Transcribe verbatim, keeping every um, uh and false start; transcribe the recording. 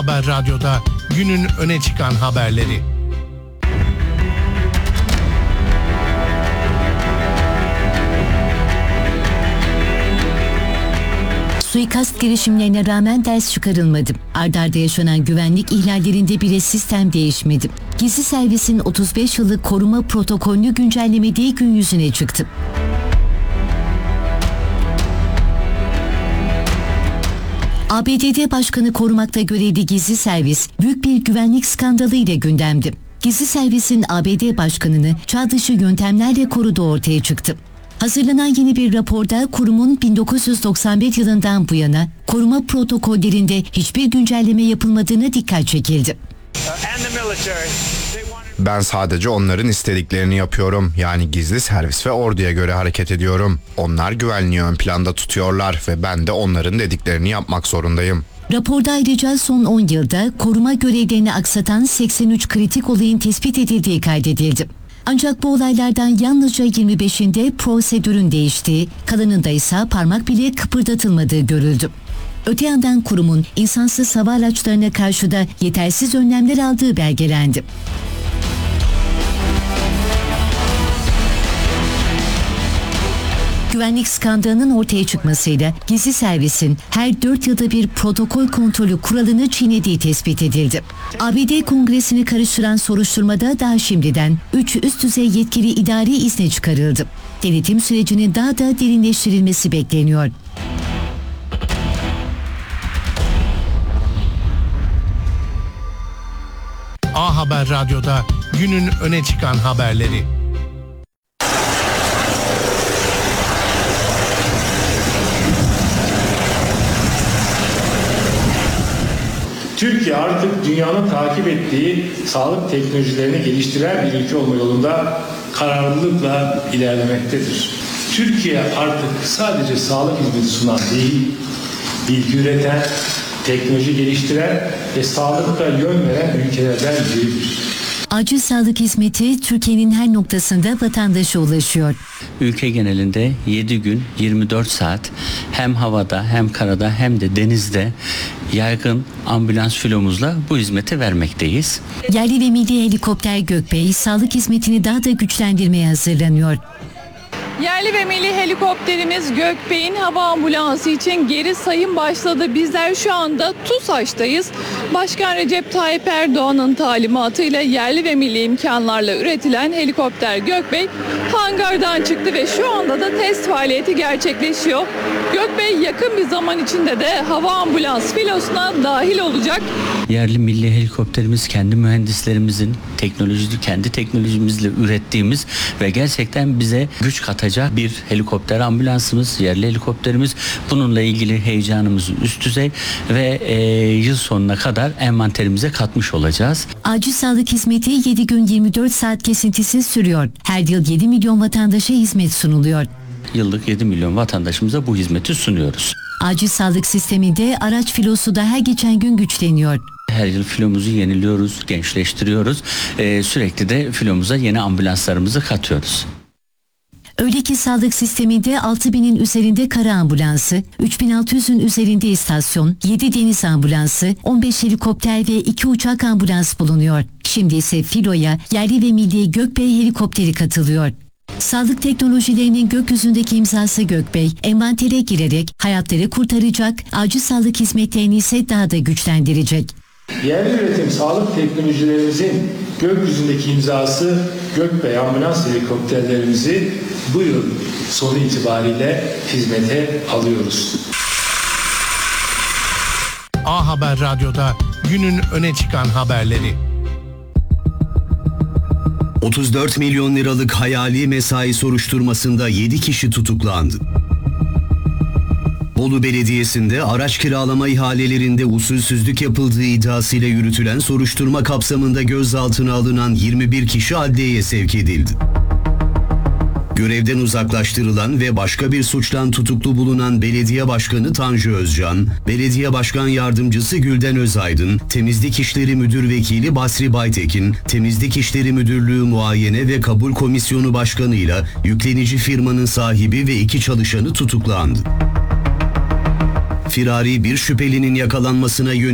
A Haber Radyo'da günün öne çıkan haberleri. Suikast girişimlerine rağmen ders çıkarılmadı. Ard arda yaşanan güvenlik ihlallerinde bile sistem değişmedi. Gizli servisin otuz beş yıllık koruma protokolünü güncellemediği gün yüzüne çıktı. A B D'de başkanı korumakta görevli gizli servis büyük bir güvenlik skandalı ile gündemdi. Gizli servisin A B D başkanını çağ dışı yöntemlerle koruduğu ortaya çıktı. Hazırlanan yeni bir raporda kurumun bin dokuz yüz doksan bir yılından bu yana koruma protokollerinde hiçbir güncelleme yapılmadığına dikkat çekildi. Ben sadece onların istediklerini yapıyorum. Yani gizli servis ve orduya göre hareket ediyorum. Onlar güvenliği ön planda tutuyorlar ve ben de onların dediklerini yapmak zorundayım. Raporda ayrıca son on yılda koruma görevlerini aksatan seksen üç kritik olayın tespit edildiği kaydedildi. Ancak bu olaylardan yalnızca yirmi beşinde prosedürün değiştiği, kalanında ise parmak bile kıpırdatılmadığı görüldü. Öte yandan kurumun insansız hava araçlarına karşı da yetersiz önlemler aldığı belgelendi. Güvenlik skandalının ortaya çıkmasıyla gizli servisin her dört yılda bir protokol kontrolü kuralını çiğnediği tespit edildi. A B D Kongresi'ni karıştıran soruşturmada daha şimdiden üç üst düzey yetkili idari izne çıkarıldı. Denetim sürecinin daha da derinleştirilmesi bekleniyor. A Haber Radyo'da günün öne çıkan haberleri. Türkiye artık dünyanın takip ettiği sağlık teknolojilerini geliştiren bir ülke olma yolunda kararlılıkla ilerlemektedir. Türkiye artık sadece sağlık hizmeti sunan değil, bilgi üreten, teknoloji geliştiren ve sağlıkta yön veren ülkelerden biridir. Acil sağlık hizmeti Türkiye'nin her noktasında vatandaşa ulaşıyor. Ülke genelinde yedi gün yirmi dört saat hem havada hem karada hem de denizde yaygın ambulans filomuzla bu hizmeti vermekteyiz. Yerli ve milli helikopter Gökbey sağlık hizmetini daha da güçlendirmeye hazırlanıyor. Yerli ve milli helikopterimiz Gökbey'in hava ambulansı için geri sayım başladı. Bizler şu anda TUSAŞ'tayız. Başkan Recep Tayyip Erdoğan'ın talimatıyla yerli ve milli imkanlarla üretilen helikopter Gökbey hangardan çıktı ve şu anda da test faaliyeti gerçekleşiyor. Gökbey yakın bir zaman içinde de hava ambulans filosuna dahil olacak. Yerli milli helikopterimiz kendi mühendislerimizin teknolojisi, kendi teknolojimizle ürettiğimiz ve gerçekten bize güç katacak bir helikopter ambulansımız, yerli helikopterimiz. Bununla ilgili heyecanımız üst düzey ve e, yıl sonuna kadar envanterimize katmış olacağız. Acil sağlık hizmeti yedi gün yirmi dört saat kesintisiz sürüyor. Her yıl yedi milyon vatandaşa hizmet sunuluyor. Yıllık yedi milyon vatandaşımıza bu hizmeti sunuyoruz. Acil sağlık sisteminde araç filosu da her geçen gün güçleniyor. Her yıl filomuzu yeniliyoruz, gençleştiriyoruz. Ee, sürekli de filomuza yeni ambulanslarımızı katıyoruz. Öyle ki sağlık sisteminde altı binin üzerinde kara ambulansı, üç bin altı yüzün üzerinde istasyon, yedi deniz ambulansı, on beş helikopter ve iki uçak ambulans bulunuyor. Şimdi ise filoya yerli ve milli Gökbey helikopteri katılıyor. Sağlık teknolojilerinin gökyüzündeki imzası Gökbey, envantere girerek hayatları kurtaracak, acil sağlık hizmetlerini ise daha da güçlendirecek. Yerli üretim sağlık teknolojilerimizin gökyüzündeki imzası Gökbey ambulans helikopterlerimizi bu yıl sonu itibariyle hizmete alıyoruz. A Haber Radyo'da günün öne çıkan haberleri. otuz dört milyon liralık hayali mesai soruşturmasında yedi kişi tutuklandı. Bolu Belediyesi'nde araç kiralama ihalelerinde usulsüzlük yapıldığı iddiasıyla yürütülen soruşturma kapsamında gözaltına alınan yirmi bir kişi adliyeye sevk edildi. Görevden uzaklaştırılan ve başka bir suçtan tutuklu bulunan Belediye Başkanı Tanju Özcan, Belediye Başkan Yardımcısı Gülden Özaydın, Temizlik İşleri Müdür Vekili Basri Baytekin, Temizlik İşleri Müdürlüğü Muayene ve Kabul Komisyonu Başkanı'yla yüklenici firmanın sahibi ve iki çalışanı tutuklandı. Firari bir şüphelinin yakalanmasına yönelik